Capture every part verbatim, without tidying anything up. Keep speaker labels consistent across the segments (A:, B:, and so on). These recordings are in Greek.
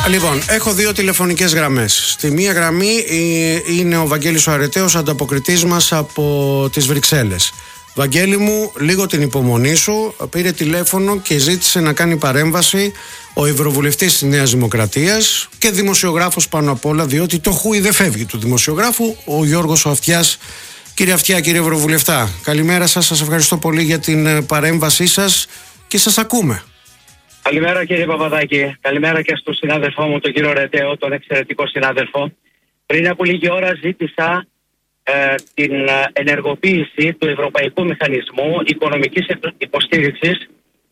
A: Λοιπόν, έχω δύο τηλεφωνικές γραμμές. Στη μία γραμμή είναι ο Βαγγέλης ο Αρετέος, ανταποκριτής μας από τις Βρυξέλλες. Βαγγέλη μου, λίγο την υπομονή σου. Πήρε τηλέφωνο και ζήτησε να κάνει παρέμβαση ο Ευρωβουλευτής της Νέας Δημοκρατίας και δημοσιογράφος πάνω απ' όλα, διότι το χούι δεν φεύγει του δημοσιογράφου, ο Γιώργος ο Αυτιάς. Κύριε Αυτιά, κύριε Ευρωβουλευτά, καλημέρα σας. Σας ευχαριστώ πολύ για την παρέμβασή σας και σας ακούμε.
B: Καλημέρα κύριε Παπαδάκη. Καλημέρα και στον συνάδελφό μου, τον κύριο Ρετέο, τον εξαιρετικό συνάδελφο. Πριν από λίγη ώρα ζήτησα ε, την ενεργοποίηση του Ευρωπαϊκού Μηχανισμού Οικονομικής Υποστήριξης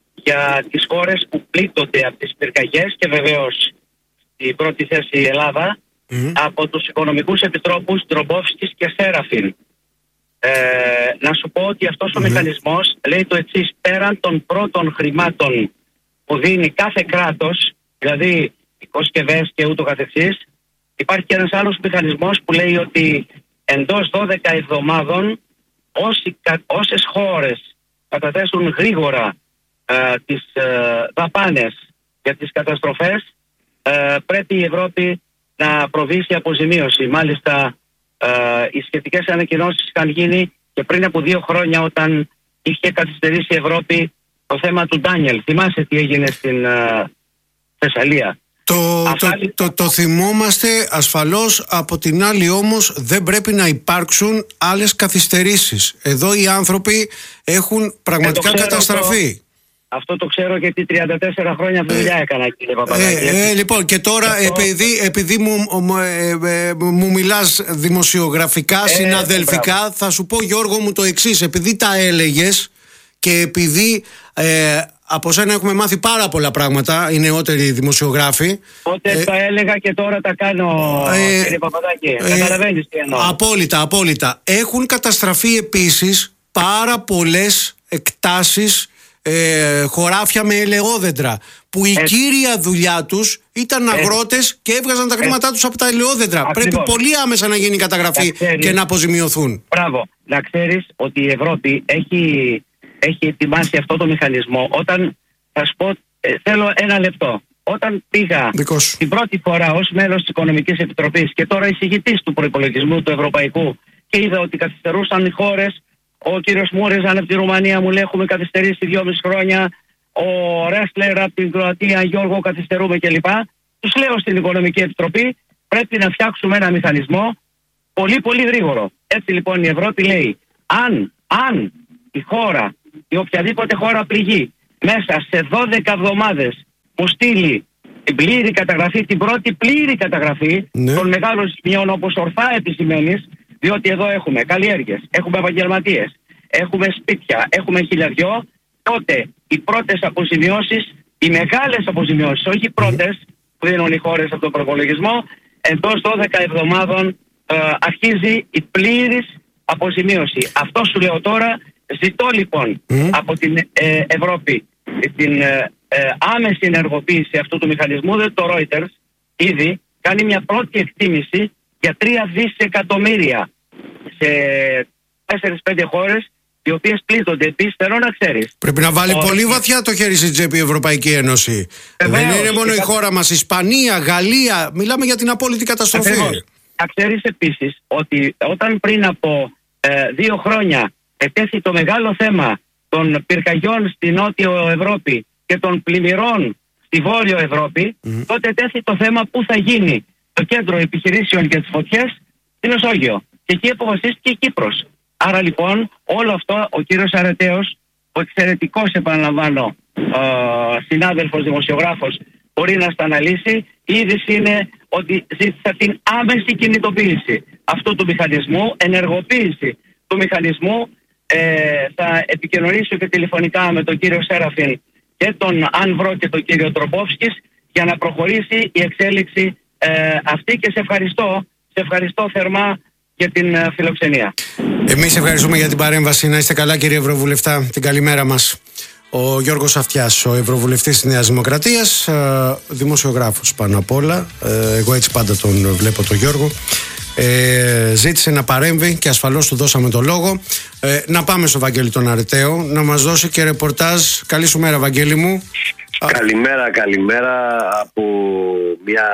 B: για τις χώρες που πλήττονται από τις πυρκαγιές και βεβαίως στην πρώτη θέση η Ελλάδα, mm. από τους οικονομικούς επιτρόπους Ντρομπόφσκης και Σέραφιν. Ε, να σου πω ότι αυτός mm. ο μηχανισμός λέει το εξής: πέραν των πρώτων χρημάτων που δίνει κάθε κράτος, δηλαδή οικοσκευές και ούτω καθεξής, υπάρχει και ένας άλλος μηχανισμός που λέει ότι εντός δώδεκα εβδομάδων όσοι, όσες χώρες καταθέσουν γρήγορα ε, τις ε, δαπάνες για τις καταστροφές, ε, πρέπει η Ευρώπη να προβεί σε αποζημίωση. Μάλιστα ε, οι σχετικές ανακοινώσεις είχαν γίνει και πριν από δύο χρόνια, όταν είχε καθυστερήσει η Ευρώπη το θέμα του Ντάνιελ. Θυμάσαι τι έγινε στην uh, Θεσσαλία.
A: Το, το, το, το, το θυμόμαστε ασφαλώς. Από την άλλη όμως δεν πρέπει να υπάρξουν άλλες καθυστερήσεις. Εδώ οι άνθρωποι έχουν πραγματικά ε, καταστραφεί.
B: Το, αυτό το ξέρω γιατί τριάντα τέσσερα χρόνια δουλειά ε, έκανα, κύριε Παπαδάκη.
A: Ε, ε, λοιπόν, και τώρα και επειδή, επειδή μου, μου, ε, ε, μου μιλάς δημοσιογραφικά, ε, συναδελφικά, ε, θα σου πω, Γιώργο μου, το εξής. Επειδή τα έλεγες και επειδή ε, από σένα έχουμε μάθει πάρα πολλά πράγματα, οι νεότεροι δημοσιογράφοι.
B: Πότε ε, τα έλεγα και τώρα τα κάνω, ε, κύριε Παπαδάκη. Ε, Καταλαβαίνεις τι εννοώ.
A: Απόλυτα, απόλυτα. Έχουν καταστραφεί επίσης πάρα πολλές εκτάσεις, ε, χωράφια με ελαιόδεντρα, που η ε, κύρια δουλειά τους ήταν αγρότες ε, και έβγαζαν τα χρήματά ε, τους από τα ελαιόδεντρα. Ακριβώς. Πρέπει πολύ άμεσα να γίνει καταγραφή να ξέρεις, και να αποζημιωθούν.
B: Μπράβο. Να ξέρεις ότι η Ευρώπη έχει... έχει ετοιμάσει αυτό το μηχανισμό. Όταν, θα σου πω, ε, θέλω ένα λεπτό. Όταν πήγα
A: Δικός.
B: την πρώτη φορά ως μέλος της Οικονομικής Επιτροπής και τώρα εισηγητής του προϋπολογισμού του Ευρωπαϊκού και είδα ότι καθυστερούσαν οι χώρες, ο κύριος Μούρης από τη Ρουμανία μου λέει έχουμε καθυστερήσει δυόμιση χρόνια, ο Ρέσλερ από την Κροατία, Γιώργο, καθυστερούμε κλπ. Τους λέω στην Οικονομική Επιτροπή πρέπει να φτιάξουμε ένα μηχανισμό πολύ πολύ γρήγορο. Έτσι λοιπόν η Ευρώπη λέει αν, αν η χώρα, η οποιαδήποτε χώρα πληγεί, μέσα σε δώδεκα εβδομάδες μου στείλει την πλήρη καταγραφή, την πρώτη πλήρη καταγραφή ναι. των μεγάλων ζημιών, όπως ορθά επισημαίνεις, διότι εδώ έχουμε καλλιέργειες, έχουμε επαγγελματίες, έχουμε σπίτια, έχουμε χιλιαδιό, τότε οι πρώτες αποζημιώσεις, οι μεγάλες αποζημιώσεις, όχι οι πρώτες που δίνουν οι χώρες από τον προπολογισμό, εντός δώδεκα εβδομάδων ε, αρχίζει η πλήρης αποζημίωση. Αυτό σου λέω τώρα. Ζητώ λοιπόν mm. από την ε, Ευρώπη την ε, ε, άμεση ενεργοποίηση αυτού του μηχανισμού. Δεν το Reuters ήδη κάνει μια πρώτη εκτίμηση για τρία δισεκατομμύρια σε τέσσερις πέντε χώρες οι οποίες πλήττονται. Επίσης θέλω να ξέρεις,
A: πρέπει να βάλει ο... πολύ βαθιά το χέρι στην τσέπη η Ευρωπαϊκή Ένωση. Βεβαίως, δεν είναι μόνο η κα... χώρα μας, Ισπανία, Γαλλία, μιλάμε για την απόλυτη καταστροφή.
B: Ακριβώς. Να ξέρεις επίσης ότι όταν πριν από ε, δύο χρόνια ετέθη το μεγάλο θέμα των πυρκαγιών στη Νότιο Ευρώπη και των πλημμυρών στη Βόρειο Ευρώπη, mm. τότε ετέθη το θέμα που θα γίνει το κέντρο επιχειρήσεων για τις φωτιές στη Μεσόγειο. Και εκεί αποφασίστηκε η Κύπρος. Άρα λοιπόν όλο αυτό ο κύριος Αρετέος, ο εξαιρετικός επαναλαμβάνω ε, συνάδελφος δημοσιογράφος, μπορεί να στα αναλύσει. Η είδηση είναι ότι ζήτησα την άμεση κινητοποίηση αυτού του μηχανισμού, ενεργοποίηση του μηχανισμού. Ε, θα επικοινωνήσω και τηλεφωνικά με τον κύριο Σέραφιν και τον αν βρω και τον κύριο Ντρομπόφσκης για να προχωρήσει η εξέλιξη ε, αυτή και σε ευχαριστώ, σε ευχαριστώ θερμά για την ε, φιλοξενία.
A: Εμείς ευχαριστούμε για την παρέμβαση. Να είστε καλά κύριε Ευρωβουλευτά, την καλημέρα μας. Ο Γιώργος Αυτιάς, ο Ευρωβουλευτής της Νέας Δημοκρατίας, ε, δημοσιογράφος πάνω απ' όλα, ε, εγώ έτσι πάντα τον βλέπω τον Γιώργο. Ε, ζήτησε να παρέμβει και ασφαλώς του δώσαμε το λόγο. ε, Να πάμε στο Βαγγέλη τον Αρετέο να μας δώσει και ρεπορτάζ. Καλή σου μέρα Βαγγέλη μου.
C: Καλημέρα, καλημέρα από μια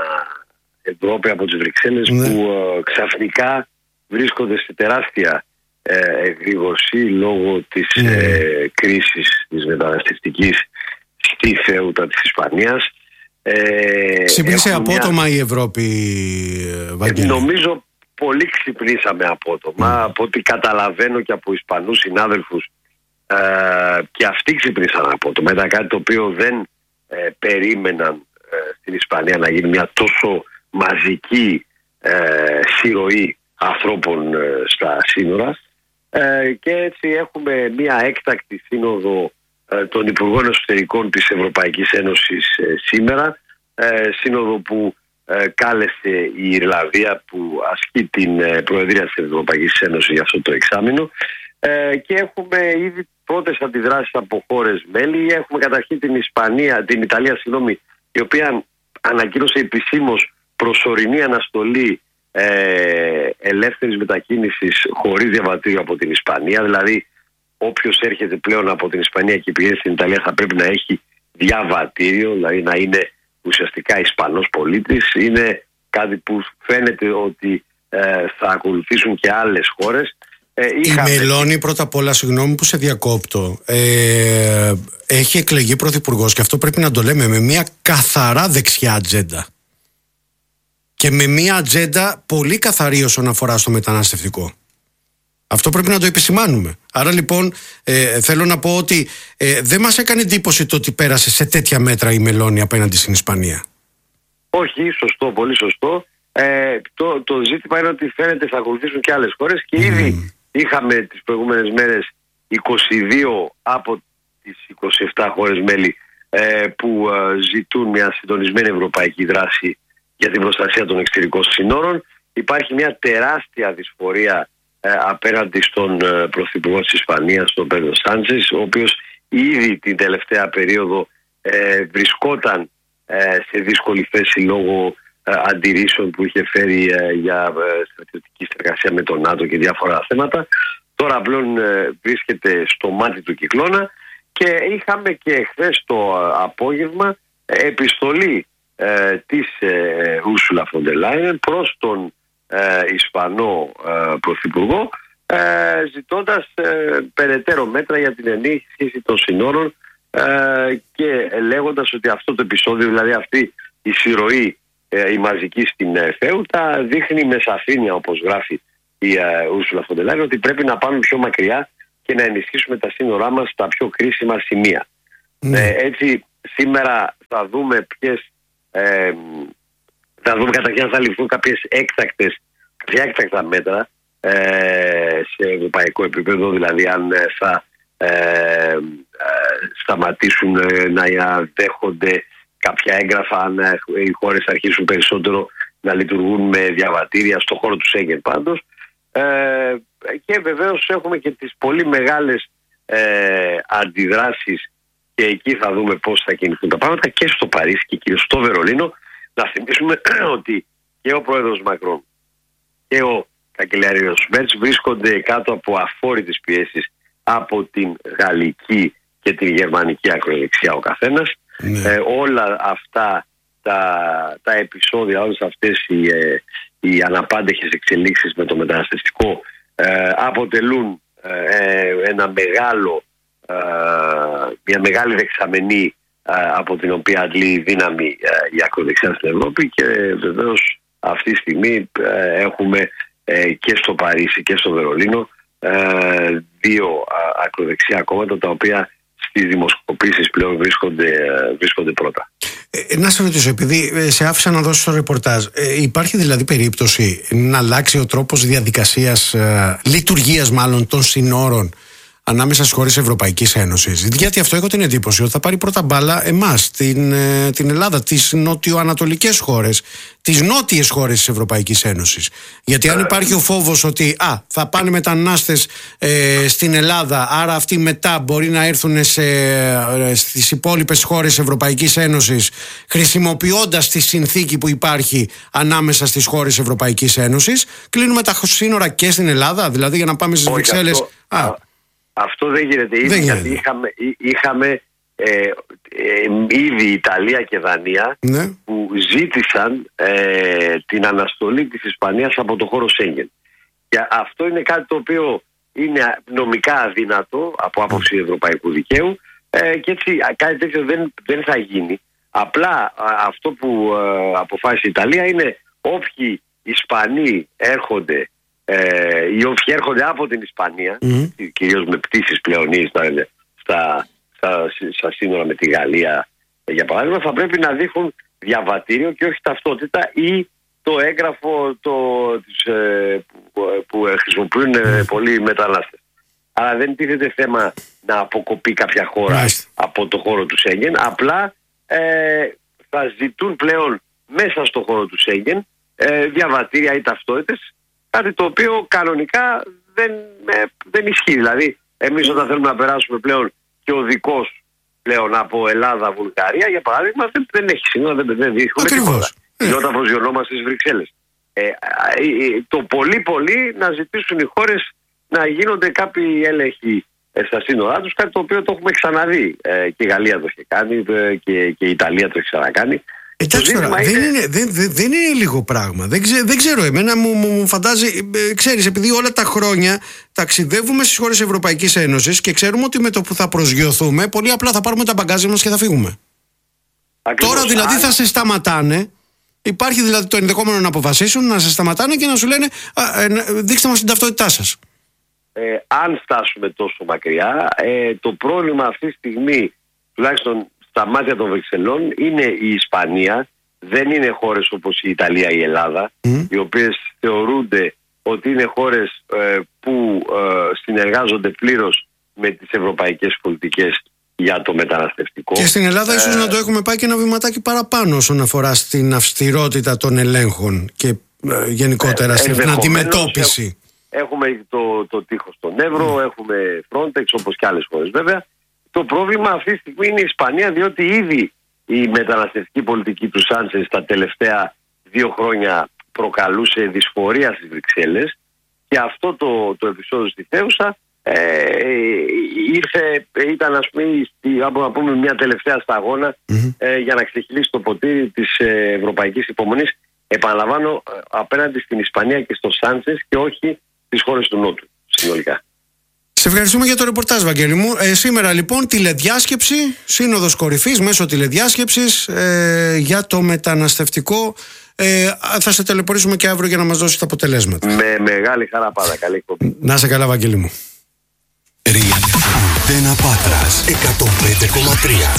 C: Ευρώπη από τις Βρυξέλλες ναι. που ε, ξαφνικά βρίσκονται σε τεράστια ε, εγρήγορση λόγω της ναι. ε, κρίσης της μεταναστευτικής στη Θέουτα της Ισπανίας. Ε,
A: Ξύπνησε απότομα μια... η Ευρώπη, Βαγγέλη.
C: Ε, νομίζω πολύ ξυπνήσαμε απότομα. Mm. Από ό,τι καταλαβαίνω και από Ισπανούς συνάδελφους, ε, και αυτοί ξυπνήσαν απότομα. Ήταν κάτι το οποίο δεν ε, περίμεναν ε, στην Ισπανία να γίνει μια τόσο μαζική ε, συρροή ανθρώπων ε, στα σύνορα. Ε, και έτσι έχουμε μια έκτακτη σύνοδο ε, των Υπουργών Εσωτερικών της Ευρωπαϊκής Ένωσης ε, σήμερα. Ε, σύνοδο που ε, κάλεσε η Ιρλανδία, που ασκεί την ε, Προεδρία της Ευρωπαϊκής Ένωσης για αυτό το εξάμηνο, ε, και έχουμε ήδη πρώτες αντιδράσεις από χώρες μέλη. Έχουμε καταρχήν την Ισπανία, την Ιταλία, συγγνώμη, η οποία ανακοίνωσε επισήμως προσωρινή αναστολή ε, ελεύθερης μετακίνησης χωρίς διαβατήριο από την Ισπανία. Δηλαδή όποιος έρχεται πλέον από την Ισπανία και πηγαίνει στην Ιταλία θα πρέπει να έχει διαβατήριο, δηλαδή να είναι ουσιαστικά Ισπανός πολίτης. Είναι κάτι που φαίνεται ότι ε, θα ακολουθήσουν και άλλες χώρες. Ε, είχαμε... Η
A: Μελώνη, πρώτα απ' όλα, συγγνώμη που σε διακόπτω, ε, έχει εκλεγεί πρωθυπουργός, και αυτό πρέπει να το λέμε, με μια καθαρά δεξιά ατζέντα. Και με μια ατζέντα πολύ καθαρή όσον αφορά στο μεταναστευτικό. Αυτό πρέπει να το επισημάνουμε. Άρα λοιπόν ε, θέλω να πω ότι ε, δεν μας έκανε εντύπωση το ότι πέρασε σε τέτοια μέτρα η Μελώνη απέναντι στην Ισπανία.
C: Όχι, σωστό, πολύ σωστό. Ε, το, το ζήτημα είναι ότι φαίνεται θα ακολουθήσουν και άλλες χώρες και mm. ήδη είχαμε τις προηγούμενες μέρες είκοσι δύο από τις είκοσι επτά χώρες μέλη ε, που ε, ζητούν μια συντονισμένη ευρωπαϊκή δράση για την προστασία των εξωτερικών συνόρων. Υπάρχει μια τεράστια δυσφορία ε, απέναντι στον ε, Πρωθυπουργό της Ισπανίας, τον Πέντρο Σάντσες, ο οποίος ήδη την τελευταία περίοδο ε, βρισκόταν ε, σε δύσκολη θέση λόγω ε, αντιρρήσεων που είχε φέρει ε, για ε, στρατιωτική συνεργασία με τον ΝΑΤΟ και διάφορα θέματα. Τώρα πλέον ε, βρίσκεται στο μάτι του κυκλώνα και είχαμε και χθες το απόγευμα ε, επιστολή ε, της ε, Ursula von der Leyen προς τον ε, Ισπανό ε, Πρωθυπουργό, ε, ζητώντας ε, περαιτέρω μέτρα για την ενίσχυση των συνόρων ε, και λέγοντας ότι αυτό το επεισόδιο, δηλαδή αυτή η συρροή ε, η μαζική στην ε, Θέουτα, δείχνει με σαφήνεια, όπως γράφει η ε, Ursula von der Leyen, ότι πρέπει να πάμε πιο μακριά και να ενισχύσουμε τα σύνορά μας στα πιο κρίσιμα σημεία. Mm. Ε, έτσι σήμερα θα δούμε ποιες ε, θα δούμε καταρχήν αν θα ληφθούν κάποιες έκτακτες, κάποια έκτακτα μέτρα ε, σε ευρωπαϊκό επίπεδο, δηλαδή αν θα ε, ε, σταματήσουν ε, να δέχονται κάποια έγγραφα, αν ε, οι χώρες αρχίσουν περισσότερο να λειτουργούν με διαβατήρια στο χώρο του Σέγγεν πάντως. Ε, και βεβαίως έχουμε και τις πολύ μεγάλες ε, αντιδράσεις, και εκεί θα δούμε πώς θα κινηθούν τα πράγματα και στο Παρίσι και κυρίως στο Βερολίνο. Να θυμίσουμε ότι και ο πρόεδρος Μακρόν και ο καγκελάριος Μέρτς βρίσκονται κάτω από αφόρητες πιέσεις από την γαλλική και την γερμανική ακροδεξιά ο καθένας. Ναι. Ε, όλα αυτά τα, τα επεισόδια, όλες αυτές οι, ε, οι αναπάντεχες εξελίξεις με το μεταναστευτικό ε, αποτελούν ε, ένα μεγάλο, ε, μια μεγάλη δεξαμενή από την οποία αντλεί δύναμη η ακροδεξιά στην Ευρώπη, και βεβαίως αυτή τη στιγμή έχουμε και στο Παρίσι και στο Βερολίνο δύο ακροδεξιά κόμματα τα οποία στις δημοσκοπήσεις πλέον βρίσκονται, βρίσκονται πρώτα.
A: Ε, να σε ρωτήσω, επειδή σε άφησα να δώσω το ρεπορτάζ, ε, υπάρχει δηλαδή περίπτωση να αλλάξει ο τρόπος διαδικασίας, ε, λειτουργίας μάλλον των συνόρων ανάμεσα στις χώρες Ευρωπαϊκής Ένωσης? Γιατί αυτό έχω την εντύπωση ότι θα πάρει πρώτα μπάλα εμάς, την, ε, την Ελλάδα, τις νοτιοανατολικές χώρες, τις νότιες χώρες της Ευρωπαϊκής Ένωσης. Γιατί αν υπάρχει ο φόβος ότι α, θα πάνε μετανάστες ε, στην Ελλάδα, άρα αυτοί μετά μπορεί να έρθουν σε, ε, στις υπόλοιπες χώρες της Ευρωπαϊκής Ένωσης, χρησιμοποιώντας τη συνθήκη που υπάρχει ανάμεσα στις χώρες της Ευρωπαϊκής Ένωσης, κλείνουμε τα σύνορα και στην Ελλάδα, δηλαδή για να πάμε στις Βρυξέλλες.
C: Α, Αυτό δεν γίνεται ήδη, δεν γιατί είχαμε, είχαμε ε, ε, ήδη Ιταλία και Δανία, ναι, που που ζήτησαν ε, την αναστολή της Ισπανίας από το χώρο Σέγγεν. Και αυτό είναι κάτι το οποίο είναι νομικά αδύνατο από άποψη ευρωπαϊκού δικαίου ε, και έτσι κάτι τέτοιο δεν, δεν θα γίνει. Απλά αυτό που ε, αποφάσισε η Ιταλία είναι όποιοι Ισπανοί έρχονται ε, οι όποιοι έρχονται από την Ισπανία, mm. κυρίως με πτήσεις πλέον ή στα, στα, στα, στα σύνορα με τη Γαλλία για παράδειγμα, θα πρέπει να δείχνουν διαβατήριο και όχι ταυτότητα ή το έγγραφο το, της, ε, που, που χρησιμοποιούν ε, πολλοί μετανάστες. Άρα δεν τίθεται θέμα να αποκοπεί κάποια χώρα Μάλιστα. από το χώρο του Σέγγεν. Απλά ε, θα ζητούν πλέον μέσα στο χώρο του Σέγγεν ε, διαβατήρια ή ταυτότητες, κάτι το οποίο κανονικά δεν, ε, δεν ισχύει. Δηλαδή εμείς όταν θέλουμε να περάσουμε πλέον και οδικός πλέον από Ελλάδα, Βουλγαρία για παράδειγμα, δεν, δεν έχει σύνορα, δεν, δεν δείχνουμε τίποτα. Είναι όταν προσγειωνόμαστε στις Βρυξέλλες. Ε, ε, το πολύ πολύ να ζητήσουν οι χώρες να γίνονται κάποιοι έλεγχοι ε, στα σύνορά τους, κάτι το οποίο το έχουμε ξαναδεί. Ε, και η Γαλλία το έχει κάνει ε, και, και η Ιταλία το έχει ξανακάνει.
A: Εντάξει τώρα, δεν είναι, είναι, δεν, δεν, δεν είναι λίγο πράγμα. Δεν, ξέ, δεν ξέρω, εμένα μου, μου, μου φαντάζει, ε, ξέρεις, επειδή όλα τα χρόνια ταξιδεύουμε στις χώρες Ευρωπαϊκής Ένωσης και ξέρουμε ότι με το που θα προσγειωθούμε, πολύ απλά θα πάρουμε τα μπαγκάζια μας και θα φύγουμε. Ακριβώς. Τώρα δηλαδή θα σε σταματάνε. Υπάρχει δηλαδή το ενδεχόμενο να αποφασίσουν να σε σταματάνε και να σου λένε α, ε, δείξτε μας την ταυτότητά σας.
C: Ε, αν φτάσουμε τόσο μακριά, ε, το πρόβλημα αυτή τη στιγμή, τουλάχιστον στα μάτια των Βρυξελών, είναι η Ισπανία. Δεν είναι χώρες όπως η Ιταλία ή η Ελλάδα, mm. οι οποίες θεωρούνται ότι είναι χώρες ε, που ε, συνεργάζονται πλήρως με τις ευρωπαϊκές πολιτικές για το μεταναστευτικό.
A: Και στην Ελλάδα ε, ίσως να το έχουμε πάει και ένα βηματάκι παραπάνω όσον αφορά στην αυστηρότητα των ελέγχων και ε, γενικότερα ε, στην αντιμετώπιση.
C: Έχουμε το, το τείχος στον Εύρο, mm. έχουμε Frontex όπως και άλλες χώρες βέβαια. Το πρόβλημα αυτή τη στιγμή είναι η Ισπανία, διότι ήδη η μεταναστευτική πολιτική του Σάντσες τα τελευταία δύο χρόνια προκαλούσε δυσφορία στις Βρυξέλλες και αυτό το, το επεισόδιο στη Θέουσα ε, ήρθε, ήταν ας πούμε, να πούμε μια τελευταία σταγόνα mm-hmm. ε, για να ξεχυλήσει το ποτήρι της ε, ευρωπαϊκής υπομονής, επαναλαμβάνω, απέναντι στην Ισπανία και στο Σάντσες και όχι στις χώρες του Νότου συνολικά.
A: Σε ευχαριστούμε για το ρεπορτάζ, Βαγγέλη μου. Ε, σήμερα λοιπόν τηλεδιάσκεψη, σύνοδος κορυφής μέσω τηλεδιάσκεψης ε, για το μεταναστευτικό. Ε, θα σε τηλεπορήσουμε και αύριο για να μας δώσει τα αποτελέσματα.
C: Με μεγάλη χαρά πάντα. Καλή εκπομπή.
A: Να σε καλά, Βαγγέλη μου.
D: Αντένα Πάτρας εκατόν πέντε κόμμα τρία.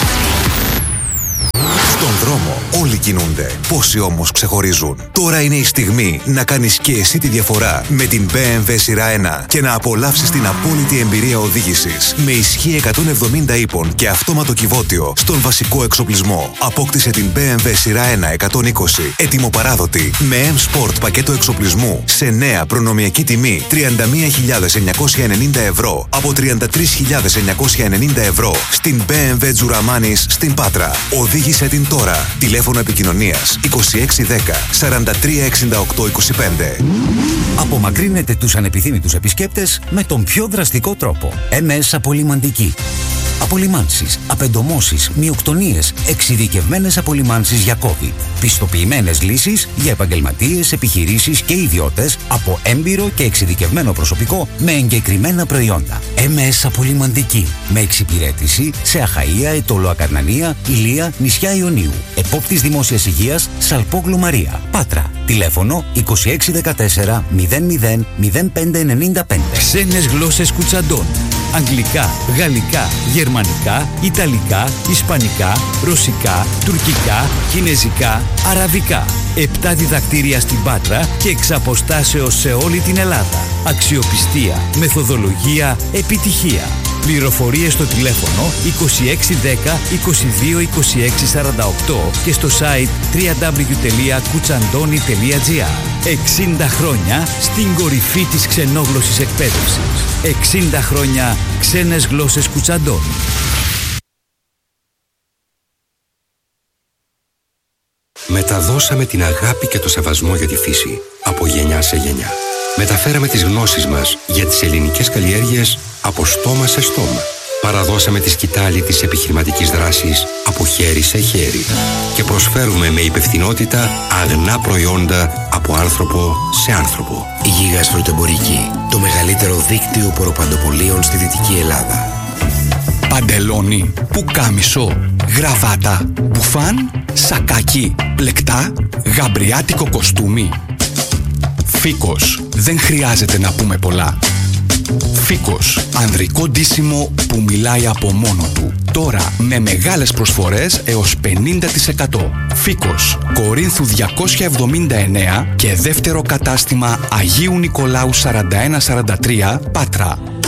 D: Στον δρόμο όλοι κινούνται. Πόσοι όμως ξεχωρίζουν. Τώρα είναι η στιγμή να κάνεις και εσύ τη διαφορά με την μπι εμ ντάμπλιου σειρά ένα και να απολαύσεις την απόλυτη εμπειρία οδήγησης. Με ισχύ εκατόν εβδομήντα ύπων και αυτόματο κυβότιο στον βασικό εξοπλισμό. Απόκτησε την μπι εμ ντάμπλιου σειρά ένα εκατόν είκοσι έτοιμο-παράδοτη με M-Sport πακέτο εξοπλισμού σε νέα προνομιακή τιμή τριάντα μία χιλιάδες εννιακόσια ενενήντα ευρώ από τριάντα τρεις χιλιάδες εννιακόσια ενενήντα ευρώ στην μπι εμ ντάμπλιου Τζουραμάνης στην Πάτρα. Οδήγησε την τώρα. Τηλέφωνο επικοινωνίας είκοσι έξι δέκα σαράντα τρία εξήντα οκτώ είκοσι πέντε.
E: Απομακρύνετε τους ανεπιθύμητους επισκέπτες με τον πιο δραστικό τρόπο. εμ ες Απολυμαντική. Απολυμάνσεις, απεντομώσεις, μειοκτονίες, εξειδικευμένες απολυμάνσεις για COVID. Πιστοποιημένες λύσεις για επαγγελματίες, επιχειρήσεις και ιδιώτες από έμπειρο και εξειδικευμένο προσωπικό με εγκεκριμένα προϊόντα. εμ ες Απολυμαντική. Με εξυπηρέτηση σε Αχαΐα, Ετώλο Ακαρνανία, Ηλία, νησιά Ιωνίου. Επόπτης Δημόσιας Υγείας, Σαλπόγλου Μαρία. Πάτρα. Τηλέφωνο είκοσι έξι δεκατέσσερα μηδέν μηδέν μηδέν πέντε ενενήντα πέντε.
F: Ξένες γλώσσες Κουτσαντών. Αγγλικά, γαλλικά, γερμανικά, ιταλικά, ισπανικά, ρωσικά, τουρκικά, κινεζικά, αραβικά. Επτά διδακτήρια στην Πάτρα και εξ αποστάσεως σε όλη την Ελλάδα. Αξιοπιστία, μεθοδολογία, επιτυχία. Πληροφορίες στο τηλέφωνο είκοσι έξι δέκα είκοσι δύο είκοσι έξι σαράντα οκτώ και στο site double-u double-u double-u τελεία κουτσαντώνη τελεία τζι άρ. εξήντα χρόνια στην κορυφή της ξενόγλωσσης εκπαίδευσης. εξήντα χρόνια ξένες γλώσσες Κουτσαντώνη.
D: Μεταδώσαμε την αγάπη και το σεβασμό για τη φύση από γενιά σε γενιά. Μεταφέραμε τις γνώσεις μας για τις ελληνικές καλλιέργειες από στόμα σε στόμα.
G: παραδώσαμε τη σκητάλη της επιχειρηματικής δράσης από χέρι σε χέρι και προσφέρουμε με υπευθυνότητα αγνά προϊόντα από άνθρωπο σε άνθρωπο.
H: Η Γίγας Φρουτεμπορική, το μεγαλύτερο δίκτυο ποροπαντοπολίων στη Δυτική Ελλάδα.
I: Παντελόνι, πουκάμισο, γραβάτα, μπουφάν, σακάκι, πλεκτά, γαμπριάτικο κοστούμι. Φίκος, δεν χρειάζεται να πούμε πολλά. Φίκος, ανδρικό ντύσιμο που μιλάει από μόνο του. Τώρα με μεγάλες προσφορές έως πενήντα τοις εκατό. Φίκος, Κορίνθου διακόσια εβδομήντα εννέα και δεύτερο κατάστημα Αγίου Νικολάου σαράντα ένα σαράντα τρία, Πάτρα.